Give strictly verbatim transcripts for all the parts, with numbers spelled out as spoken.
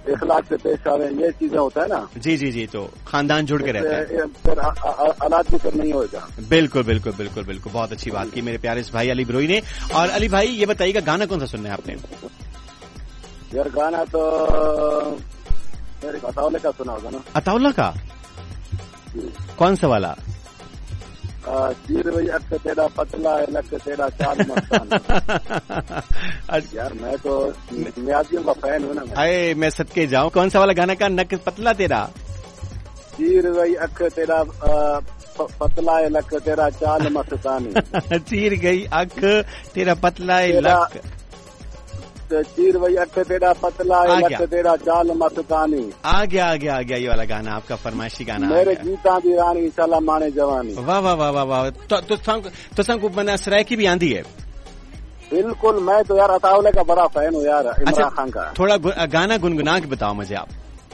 اخلاق سے پیش آئے، یہ چیزیں ہوتا ہے نا. جی جی جی، تو خاندان جڑ کے رہتا ہے، پھر حالات بھی پھر نہیں ہوگا. بالکل بالکل بالکل بالکل، بہت اچھی بات کی میرے پیارے بھائی علی بروئی نے. اور علی بھائی یہ بتائیے گا گانا کون سا سننا ہے آپ نے؟ یار گانا تو میرے عطاولہ کا سنا ہوگا نا. عطاولہ کا کون سا والا؟ چیر بھائی اک تیرا پتلا ہے لک تیرا چال مستان. یار میں تو نیازیوں کا فین ہوں نا. اے میں صدقے جاؤں، کون سا والا گانا کا؟ نک پتلا تیرا، چیر بھائی اک تیرا پتلا ہے لک تیرا چال مستانی. چیر گئی اک تیرا پتلا ہے لک، چیر بھائی اک تیرا پتلا ہے لک تیرا چال مستانی. آ گیا آ گیا آ گیا، یہ والا گانا آپ کا فرمائشی گانا. میرے گیتاں دی رانی چلا مانے جوانی. واہ واہ واہ واہ واہ. تو سن کو بنا سرائکی بھی آندھی ہے؟ بالکل، میں تو یار عطاولہ کا بڑا فین ہوں یار، عمران خان کا. تھوڑا گانا گنگنا کے بتاؤ مجھے آپ.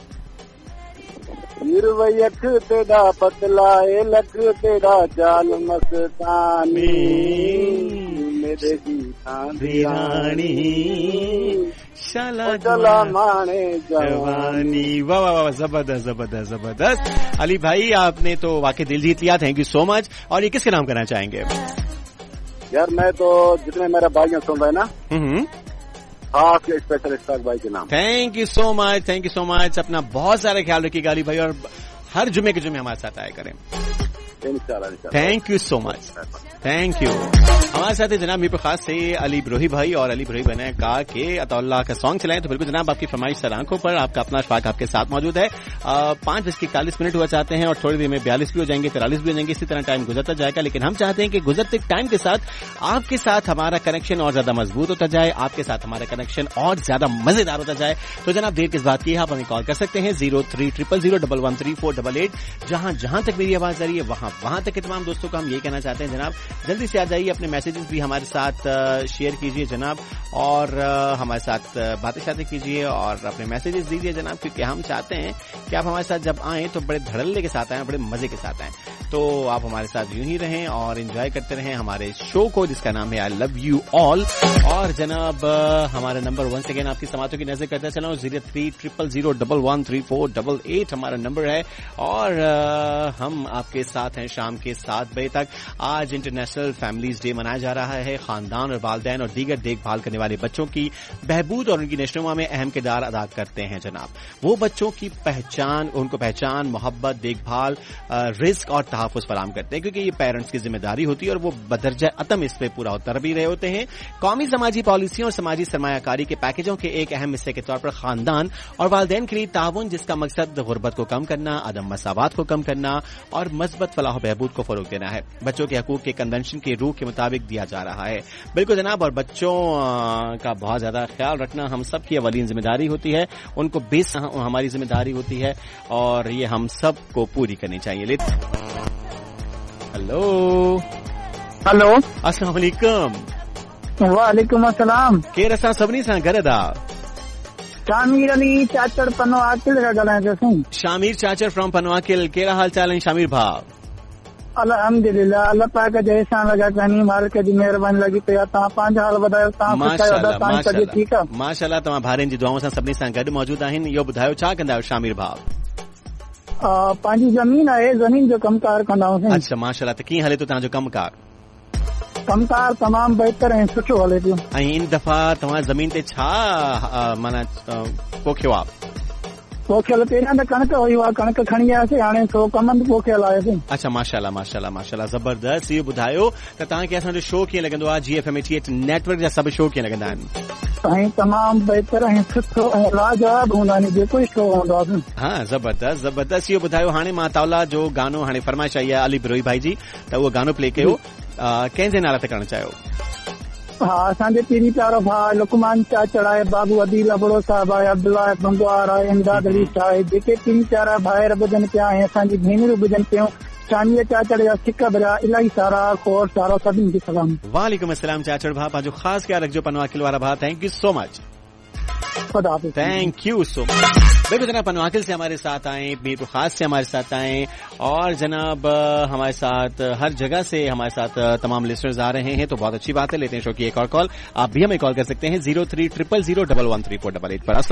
چیر بھائی اک تیرا پتلا ہے لک تیرا چال مستانی، میرے گیتاں دی رانی چلا مانے جوانی. واہ واہ واہ، زبردست زبردست زبردست. علی بھائی آپ نے تو واقعی دل جیت لیا، تھینک یو سو مچ. اور یہ کس کے نام کرنا چاہیں گے؟ یار میں تو جتنے میرے بھائیوں سن رہے نا، خاص اسپیشل اسٹاک بھائی کے نام. Thank you so much, thank you so مچ. اپنا بہت سارا خیال رکھیے گا علی بھائی، اور ہر جمعے کے جمعے ہمارے ساتھ آیا کریں. Thank you so much, thank you. ہمارے ساتھ جناب میر خاص سے علی بروئی بھائی، اور علی بروئی بھائی نے کہا کہ عطاولہ کا سانگ چلائیں. تو بالکل جناب، آپ کی فرمائش سر آنکھوں پر، آپ کا اپنا اشفاق آپ کے ساتھ موجود ہے. پانچ بج کے اکتالیس منٹ ہوا چاہتے ہیں، اور تھوڑی دیر میں بیالیس بھی ہو جائیں گے، تیرالیس بھی ہو جائیں گے. اسی طرح ٹائم گزرتا جائے گا، لیکن ہم چاہتے ہیں کہ گزرتے ٹائم کے ساتھ آپ کے ساتھ ہمارا کنیکشن اور زیادہ مضبوط ہوتا جائے، آپ کے ساتھ ہمارا کنیکشن اور زیادہ مزیدار ہوتا جائے. تو جناب دیر کس بات کی ہے، آپ ہمیں کال کر سکتے ہیں zero three triple zero double one three four double eight. جہاں جہاں تک میری آواز آ رہی ہے وہاں وہاں تک کے تمام دوستوں کو ہم یہ کہنا چاہتے ہیں جناب جلدی سے آ جائیے، اپنے میسیجز بھی ہمارے ساتھ شیئر کیجیے جناب، اور ہمارے ساتھ باتیں شاتیں کیجیے اور اپنے میسیجز دیجیے جناب، کیونکہ ہم چاہتے ہیں کہ آپ ہمارے ساتھ جب آئیں تو بڑے دھڑلے کے ساتھ آئیں، بڑے مزے کے ساتھ آئیں. تو آپ ہمارے ساتھ یوں ہی رہیں اور انجوائے کرتے رہیں ہمارے شو کو، جس کا نام ہے آئی لو یو آل. اور جناب ہمارا نمبر ونس اگین آپ کی سماعتوں کی نظر کرتا چلا ہوں، zero three triple zero double one three four double eight ہمارا نمبر ہے. اور ہم آپ کے ساتھ ہیں شام کے سات بجے تک. آج انٹرنیشنل فیملیز ڈے منایا جا رہا ہے. خاندان اور والدین اور دیگر دیکھ بھال کرنے والے بچوں کی بہبود اور ان کی نشوونما میں اہم کردار ادا کرتے ہیں جناب. وہ بچوں کی پہچان، ان کو پہچان، محبت، دیکھ بھال، رزق اور تحفظ فراہم کرتے ہیں، کیونکہ یہ پیرنٹس کی ذمہ داری ہوتی ہے اور وہ بدرجہ عتم اس پہ پورا اتر بھی رہے ہوتے ہیں. قومی سماجی پالیسیوں اور سماجی سرمایہ کاری کے پیکجوں کے ایک اہم حصے کے طور پر خاندان اور والدین کے لیے تعاون، جس کا مقصد غربت کو کم کرنا، عدم مساوات کو کم کرنا اور مثبت فلاح و بہبود کو فروغ دینا ہے، بچوں کے حقوق کے کنونشن کی روح کے مطابق دیا جا رہا ہے. بالکل جناب، اور بچوں کا بہت زیادہ خیال رکھنا ہم سب کی اولین ذمہ داری ہوتی ہے، ان کو بیس ہماری ذمہ داری ہوتی ہے اور یہ ہم سب کو پوری کرنی چاہیے. ہلو ہلو، السلام علیکم. وعلیکم السلام. کیر اساں سبنی سان گھر دا شامیر علی چاچڑ پنواکل کا ڳالهائیں پيو سون. شامیر چاچڑ فرام پنواکل. کیڑا حال چال ہے شامیر بھا؟ الحمدللہ، اللہ پاک جے احسان لگا کنی، مالک جی مہربانی لگی پئی. تव्हां पंहिंजा हाल ॿुधायो، तव्हां ماشاءاللہ ठीकु आहे؟ ماشاءاللہ तव्हां भाउरनि जी दुआउनि सां सभिनी सां गॾु मौजूद आहिनि. इहो ॿुधायो छा कंदा आहियो शामिर भाउ? पंहिंजी ज़मीन आहे, ज़मीन जो कमकार कंदा आहियूं. अच्छा माशाल्लाह. त कीअं हले थो तव्हांजो कमकार? कमकार तमामु बहितर ऐं सुठो हले पियो. ऐं इन दफ़ा तव्हां ज़मीन ते छा माना पोखियो आहे? पोखियल पहिरियां त कणिक हुई, उहा कणिक खणी आयासीं, हाणे थोरो कमंद पोखियल आहे. अच्छा माशाल्लाह माशाल्लाह माशाल्लाह, ज़बरदस्त. इहो ॿुधायो त तव्हांखे असांजो शो कीअं लॻंदो आहे? जी F M eighty eight network जा सभु शो कीअं लॻंदा आहिनि? साईं तमामु बहितर ऐं सुठो ऐं लाजवाब हूंदा आहिनि, जेको शो हूंदो आहे. हा ज़बरदस्त ज़बरदस्त. इहो ॿुधायो, हाणे मां अताउल्ला जो गानो हाणे फरमाइश आई आहे अली बरोई भाई जी, त उहो गानो प्ले कयो. कंहिंजे नाले ते करणु चाहियो? हा, असांजे पीरी प्यारो भाउ लुकमान चाचड़ आहे, बाबू अदील अबड़ो साहिब आहे, अब्दुल्ला बंगवार आहे, इमदाद अली शाह आहे, जेके पीरी प्यारा भाइर ॿुधनि पिया ऐं असांजी भेनरूं ॿुधनि पियूं. चांदीअ चाचड़ जा सिक भरिया इलाही सारा खोड़ सारा सभिनी खे सलाम. वालेकुम अस्सलाम चाचड़ भाउ, पंहिंजो ख़ासि ख्यालु रखिजो पनवाकिल वारा भाउ. Thank you so much. Thank you so much. बिल्कुल जनाब, पनवाकिल से हमारे साथ आए, मीरपुर खास से हमारे साथ आए, और जनाब हमारे साथ हर जगह से हमारे साथ तमाम लिसनर्स आ रहे हैं, तो बहुत अच्छी बात है. लेते हैं शो की एक और कॉल. आप भी हमें कॉल कर सकते हैं zero three triple zero double one three four double eight पर.